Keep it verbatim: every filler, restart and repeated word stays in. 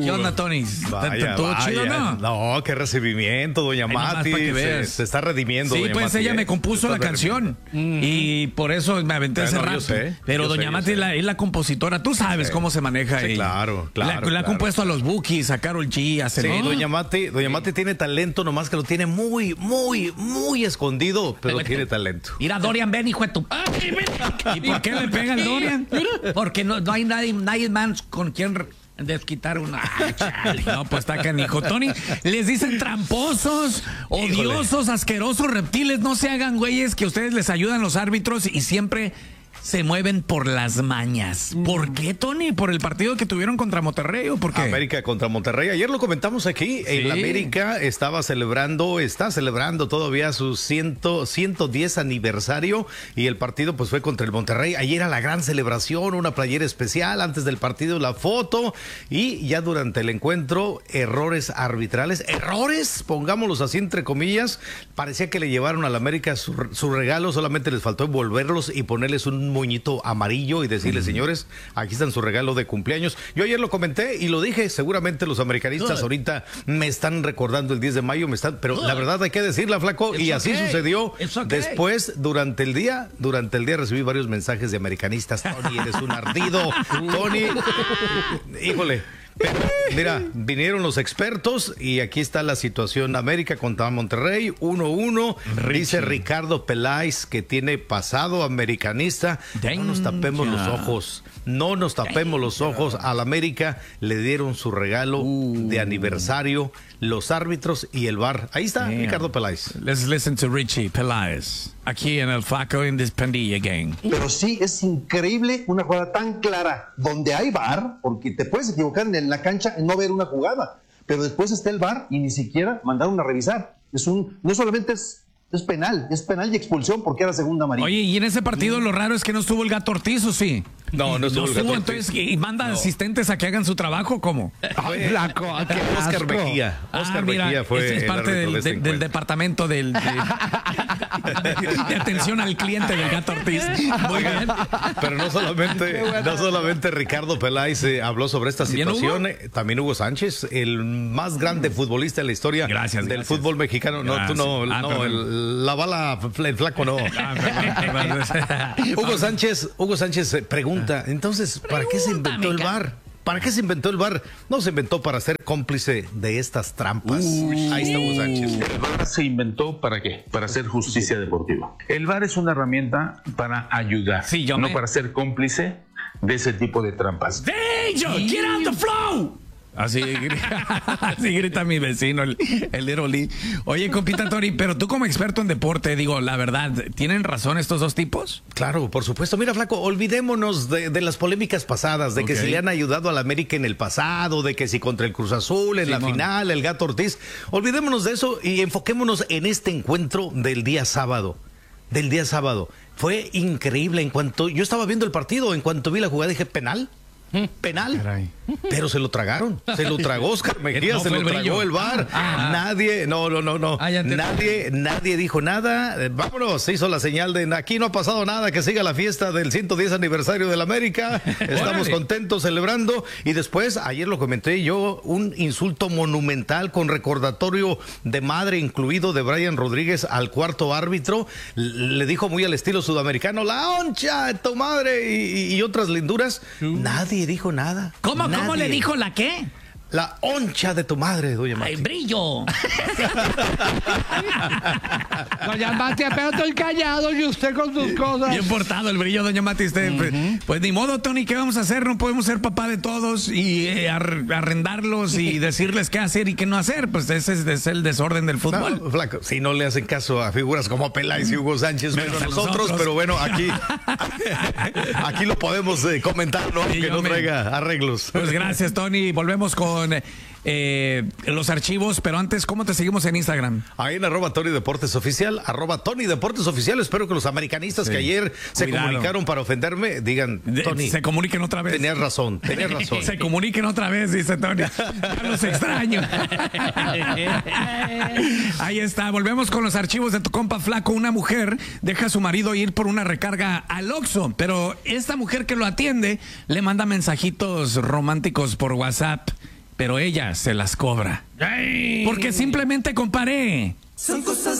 Uh, ¿Qué onda, Tony? Vaya, ¿Todo vaya. chido, no? No, qué recibimiento, doña Ay, nomás Mati. pa' que Se, veas. se está redimiendo, Sí, doña pues Mati, ella ¿eh? me compuso Se la está canción y por eso me aventé Ah, ese no, rap. yo sé, Pero yo doña sé, yo Mati sé. es la, es la compositora. Tú sabes Sí. cómo se maneja Sí, ella. claro, claro, La, la claro. ha compuesto a los Bookies, a Karol G, a Sí, Selena. doña Mati, doña Mati tiene talento, nomás que lo tiene muy, muy, muy escondido, pero tiene talento. Ir a Dorian, ven, hijo de tu... ¿Y por qué le pega al Dorian? Porque no, no hay nadie, nadie más con quien desquitar una... Ay, chale. No, pues está canijo. Tony, les dicen tramposos, odiosos, asquerosos, reptiles. No se hagan güeyes, que ustedes les ayudan los árbitros y siempre se mueven por las mañas. ¿Por qué, Tony? ¿Por el partido que tuvieron contra Monterrey o por qué? América contra Monterrey. Ayer lo comentamos aquí. Sí. El América estaba celebrando, está celebrando todavía su ciento, ciento diez aniversario y el partido pues fue contra el Monterrey. Ayer era la gran celebración, una playera especial, antes del partido la foto y ya durante el encuentro errores arbitrales. Errores, pongámoslos así entre comillas. Parecía que le llevaron al América su, su regalo, solamente les faltó envolverlos y ponerles un moñito amarillo y decirles, señores, aquí están su regalo de cumpleaños. Yo ayer lo comenté y lo dije, seguramente los americanistas Good. ahorita me están recordando el diez de mayo, me están, pero Good. La verdad hay que decirla, flaco, It's y así okay. sucedió. It's okay. Después, durante el día, durante el día recibí varios mensajes de americanistas. Tony, eres un ardido. Tony, híjole. Pero, mira, vinieron los expertos y aquí está la situación. América contra Monterrey, uno uno. Dice Ricardo Peláez que tiene pasado americanista. No nos tapemos los ojos. No nos tapemos los ojos. Al América le dieron su regalo uh. de aniversario, los árbitros y el V A R. Ahí está Damn. Ricardo Peláez. Let's listen to Richie Peláez. Aquí en el Flaco in this Pandilla Gang. Pero sí, es increíble una jugada tan clara donde hay V A R, porque te puedes equivocar en la cancha en no ver una jugada, pero después está el V A R y ni siquiera mandaron a revisar. Es un, no solamente es, es penal, es penal y expulsión porque era segunda amarilla. Oye, y en ese partido lo raro es que no estuvo el Gato Ortiz, ¿o sí? No, no estuvo no el Gato estuvo, Ortiz. entonces, y manda No. asistentes a que hagan su trabajo, ¿cómo? Fue Oscar Mejía. Oscar Ah, mira, Mejía fue ese es el parte árbitro del, de este de- del encuentro. departamento del, de, de atención al cliente del Gato Ortiz. Muy bien. Pero no solamente, no solamente Ricardo Peláez eh, habló sobre esta ¿También situación, Hugo? eh, también Hugo Sánchez, el más grande futbolista en la historia Gracias, del gracias. fútbol mexicano. No, tú no, Gracias. Ah, no, perdón. el- la bala, el flaco no. Ah, perdón, perdón. Hugo Sánchez, Hugo Sánchez eh, pregunta, entonces, ¿para qué se inventó el V A R? ¿Para qué se inventó el V A R? No se inventó para ser cómplice de estas trampas. Ahí está Hugo Sánchez. El V A R se inventó para qué? Para hacer justicia deportiva. El V A R es una herramienta para ayudar, Sí, yo no me- para ser cómplice de ese tipo de trampas. Danger, get out the flow. Así, grita- así grita mi vecino, el, el Little Lee. Oye, compita Tori, pero tú como experto en deporte, digo, la verdad, ¿tienen razón estos dos tipos? Claro, por supuesto. Mira, flaco, olvidémonos de, de las polémicas pasadas, de que Ok. si le han ayudado al América en el pasado, de que si contra el Cruz Azul en la Simón. final, el Gato Ortiz. Olvidémonos de eso y enfoquémonos en este encuentro del día sábado. Del día sábado. Fue increíble. En cuanto yo estaba viendo el partido, en cuanto vi la jugada dije, ¿penal? Penal, Caray. pero se lo tragaron, se lo tragó Oscar Mejía, No, se fue lo el brillo. tragó el V A R. Ah, ah. Nadie, no, no, no, no, Ah, ya entendí. nadie, nadie dijo nada. Eh, Vámonos, se hizo la señal de aquí no ha pasado nada, que siga la fiesta del ciento diez aniversario del América. Estamos Órale. contentos celebrando y después, ayer lo comenté yo, un insulto monumental con recordatorio de madre incluido de Brian Rodríguez al cuarto árbitro. L- Le dijo muy al estilo sudamericano, la honcha de tu madre y, y otras linduras. Nadie dijo nada. ¿Cómo, Nadie. ¿Cómo le dijo la qué? La honcha de tu madre, doña Mati. ¡Ay, brillo! Doña Mati, pero estoy callado y usted con sus cosas. Bien portado el brillo, doña Mati. Usted, pues, pues ni modo, Tony, ¿qué vamos a hacer? No podemos ser papá de todos y eh, ar- arrendarlos y decirles qué hacer y qué no hacer. Pues ese es, es el desorden del fútbol. No, flaco, si no le hacen caso a figuras como Peláez y Hugo Sánchez, Menos menos a a nosotros, nosotros. pero bueno, aquí, aquí lo podemos eh, comentar, ¿no? Sí, Que yo no me- traiga arreglos. Pues gracias, Tony. Volvemos con eh, los archivos, pero antes, ¿cómo te seguimos en Instagram? Ahí en arroba Tony Deportes Oficial, arroba Tony Deportes Oficial. Espero que los americanistas Sí. que ayer se Cuidado. comunicaron para ofenderme digan, De- Tony, se comuniquen otra vez. tenías razón, tenías razón. Se comuniquen otra vez, dice Tony. Ya los extraño. Ahí está, volvemos con los archivos de tu compa Flaco. Una mujer deja a su marido ir por una recarga al Oxxo, pero esta mujer que lo atiende le manda mensajitos románticos por WhatsApp. pero ella se las cobra. Porque simplemente comparé. Son cosas